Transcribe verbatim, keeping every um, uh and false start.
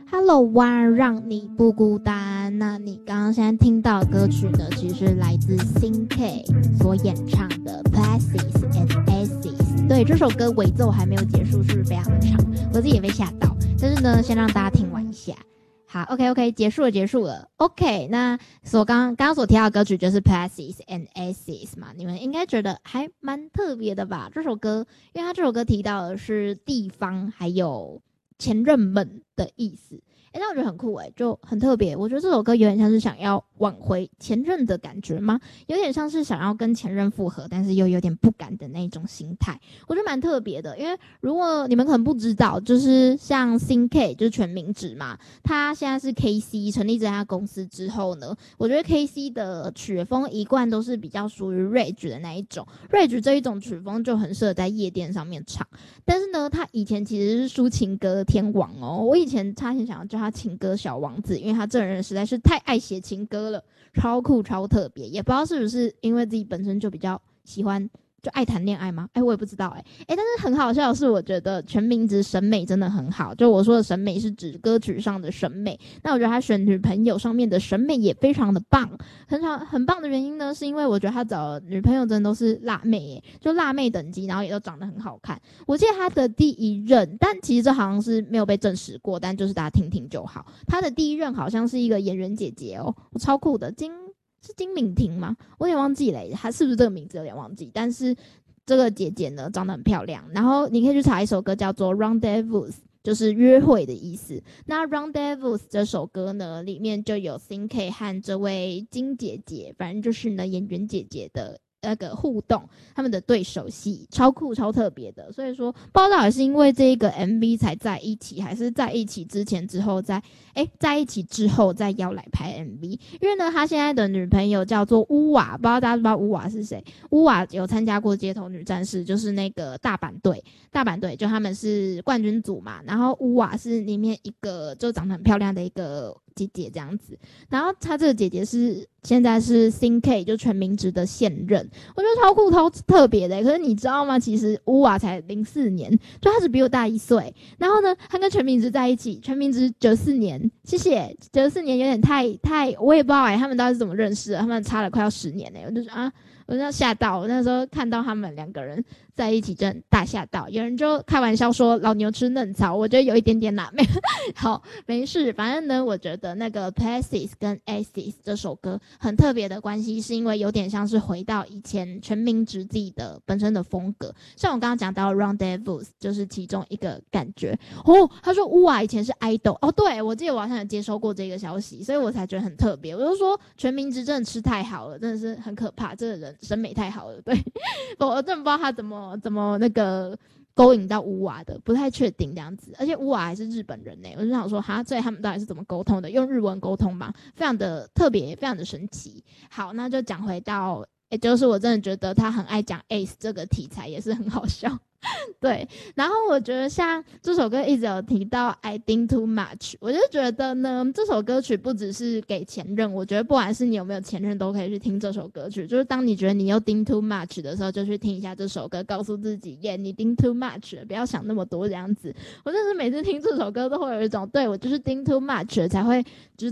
Hello One， 让你不孤单。那你刚刚现在听到的歌曲呢，其实是来自 Sing-K 所演唱的 Places and Aces。对，这首歌尾奏还没有结束，是不是非常的长？我自己也被吓到。但是呢，先让大家听完一下。好 ，OK OK， 结束了，结束了。OK， 那所刚刚刚所提到的歌曲就是 Places and Aces 嘛，你们应该觉得还蛮特别的吧？这首歌，因为它这首歌提到的是地方还有前任们的意思。诶，那我觉得很酷诶，就很特别。我觉得这首歌有点像是想要挽回前任的感觉吗？有点像是想要跟前任复合，但是又有点不敢的那种心态。我觉得蛮特别的，因为如果你们可能不知道，就是像 Sing-K 就是全名指嘛，他现在是 K C 成立这家公司之后呢，我觉得 K C 的曲风一贯都是比较属于 Rage 的那一种 ，Rage 这一种曲风就很适合在夜店上面唱。但是呢，他以前其实是抒情歌的天王哦，我以前差点想要叫他情歌小王子，因为他这人实在是太爱写情歌了，超酷超特别，也不知道是不是因为自己本身就比较喜欢就爱谈恋爱吗？哎，我也不知道哎哎，但是很好笑的是，我觉得全名直审美真的很好。就我说的审美是指歌曲上的审美，那我觉得他选女朋友上面的审美也非常的棒。很好很棒的原因呢，是因为我觉得他找的女朋友真的都是辣妹耶，就辣妹等级，然后也都长得很好看。我记得他的第一任，但其实这好像是没有被证实过，但就是大家听听就好。他的第一任好像是一个演员姐姐哦，我超酷的金。是金敏婷吗？我有点忘记了，她是不是这个名字有点忘记。但是这个姐姐呢，长得很漂亮。然后你可以去查一首歌叫做 Rendezvous， 就是约会的意思。那 Rendezvous 这首歌呢，里面就有 Sing-K 和这位金姐姐，反正就是呢演员姐姐的那个互动，他们的对手戏超酷超特别的。所以说不知道到底是因为这个 M V 才在一起，还是在一起之前之后再哎在一起之后再邀来拍 M V。因为呢他现在的女朋友叫做乌瓦，不知道大家知不知道乌瓦是谁？乌瓦有参加过街头女战士，就是那个大阪队，大阪队就他们是冠军组嘛，然后乌瓦是里面一个就长得很漂亮的一个姐姐这样子。然后她这个姐姐是现在是 Sing-K 就全名直的现任，我觉得超酷超特别的、欸。可是你知道吗？其实乌瓦才零四年，就他只比我大一岁。然后呢，他跟全名直在一起，全名直九四年，谢谢九四年有点太太，我也不知道哎、欸，他们到底是怎么认识的？他们差了快要十年哎、欸，我就说啊。我就吓到，我那时候看到他们两个人在一起，真的大吓到。有人就开玩笑说老牛吃嫩草，我觉得有一点点辣妹。好，没事，反正呢，我觉得那个 Places 跟 Aces 这首歌很特别的关系，是因为有点像是回到以前全民直自己的本身的风格。像我刚刚讲到 Rendezvous 就是其中一个感觉。哦，他说乌瓦以前是 idol， 哦，对，我记得我好像有接收过这个消息，所以我才觉得很特别。我就说全民直真的吃太好了，真的是很可怕，这个人。审美太好了，对，我真的不知道他怎么怎么那个勾引到乌瓦的，不太确定这样子。而且乌瓦还是日本人呢、欸，我就想说，哈，所以他们到底是怎么沟通的？用日文沟通吗？非常的特别，非常的神奇。好，那就讲回到，也就是我真的觉得他很爱讲 ace 这个题材，也是很好笑。对，然后我觉得像这首歌一直有提到 I think too much， 我就觉得呢，这首歌曲不只是给前任，我觉得不管是你有没有前任都可以去听这首歌曲。就是当你觉得你又 think too much 的时候，就去听一下这首歌，告诉自己耶，你 think too much 了，不要想那么多这样子。我真的是每次听这首歌都会有一种，对，我就是 think too much 了才会就是